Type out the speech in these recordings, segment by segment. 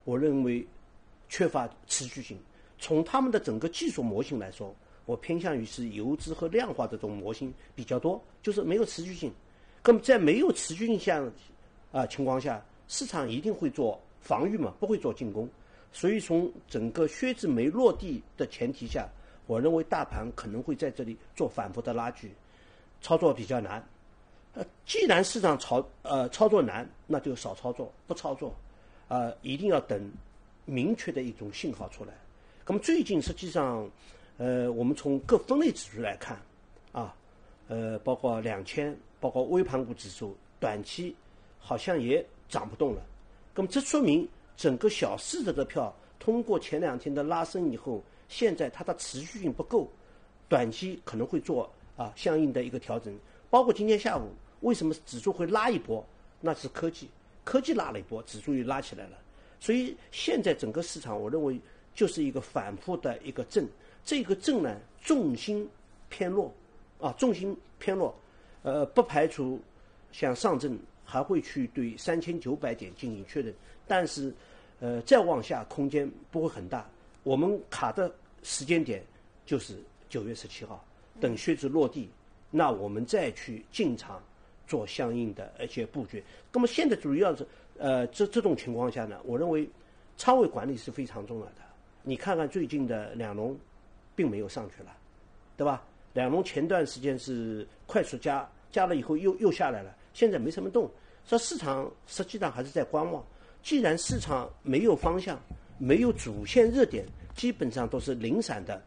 我认为缺乏持续性。从他们的整个技术模型来说，我偏向于是游资和量化的这种模型比较多，就是没有持续性。那么在没有持续性情况下，市场一定会做防御嘛，不会做进攻。所以从整个靴子没落地的前提下，我认为大盘可能会在这里做反复的拉锯，操作比较难。既然市场操作难，那就少操作，不操作，一定要等明确的一种信号出来。那么最近实际上，我们从各分类指数来看，包括2000，包括微盘股指数，短期好像也涨不动了。那么这说明整个小市值的票通过前2天的拉升以后，现在它的持续性不够，短期可能会做相应的一个调整。包括今天下午为什么指数会拉一波，那是科技拉了一波，指数又拉起来了。所以现在整个市场我认为就是一个反复的一个震，这个震呢重心偏弱，不排除像上证还会去对3900点进行确认，但是再往下空间不会很大。我们卡的时间点就是9月17号，等靴子落地，那我们再去进场做相应的一些布局。那么现在主要是这种情况下呢，我认为仓位管理是非常重要的。你看看最近的两龙并没有上去了，对吧？两龙前段时间是快速加了以后又下来了，现在没什么动。说市场实际上还是在观望。既然市场没有方向，没有主线热点，基本上都是零散的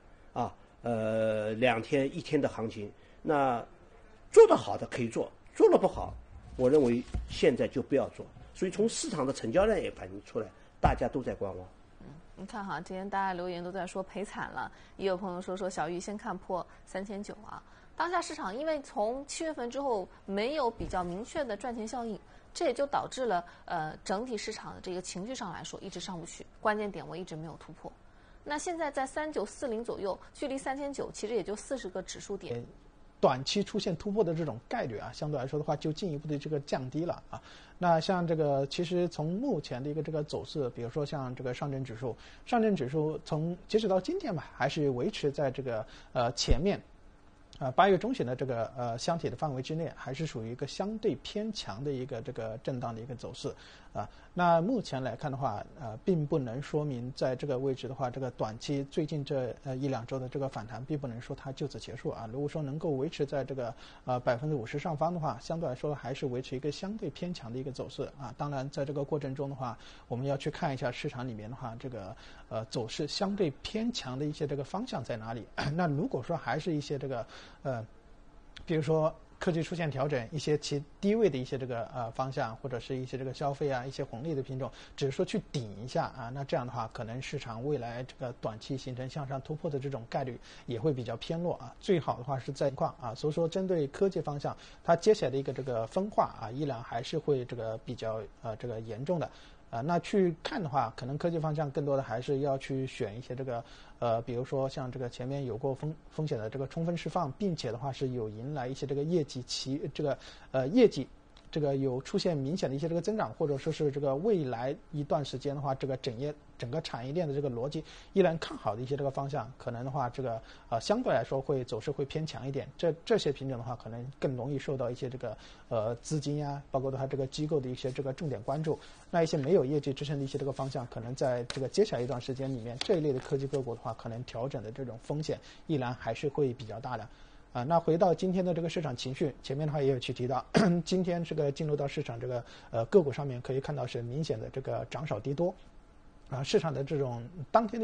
2天1天的行情，那做得好的可以做，做了不好，我认为现在就不要做。所以从市场的成交量也反映出来，大家都在观望。 你看哈，今天大家留言都在说赔惨了，也有朋友说小玉先看破3900啊。当下市场因为从7月份之后没有比较明确的赚钱效应，这也就导致了整体市场的这个情绪上来说一直上不去，关键点位一直没有突破。那现在在3940左右，距离3900其实也就40个指数点。 短期出现突破的这种概率相对来说的话就进一步的这个降低了那像这个其实从目前的一个这个走势，比如说像这个上证指数从截止到今天吧，还是维持在这个前面8月中旬的这个箱体的范围之内，还是属于一个相对偏强的一个这个震荡的一个走势那目前来看的话并不能说明在这个位置的话，这个短期最近这1-2周的这个反弹并不能说它就此结束如果说能够维持在这个50%上方的话，相对来说还是维持一个相对偏强的一个走势当然在这个过程中的话，我们要去看一下市场里面的话，这个走势相对偏强的一些这个方向在哪里那如果说还是一些这个比如说科技出现调整，一些其低位的一些这个方向，或者是一些这个消费一些红利的品种，只是说去顶一下那这样的话，可能市场未来这个短期形成向上突破的这种概率也会比较偏弱最好的话是在情况所以说针对科技方向，它接下来的一个这个分化依然还是会这个比较这个严重的。那去看的话，可能科技方向更多的还是要去选一些这个比如说像这个前面有过风险的这个充分释放，并且的话是有迎来一些这个业绩这个有出现明显的一些这个增长，或者说是这个未来一段时间的话，这个整个产业链的这个逻辑依然看好的一些这个方向，可能的话这个相对来说走势会偏强一点。这些品种的话，可能更容易受到一些这个资金包括它这个机构的一些这个重点关注。那一些没有业绩支撑的一些这个方向，可能在这个接下来一段时间里面，这一类的科技个股的话，可能调整的这种风险依然还是会比较大的。那回到今天的这个市场情绪，前面的话也有去提到，今天这个进入到市场这个个股上面，可以看到是明显的这个涨少跌多市场的这种当天的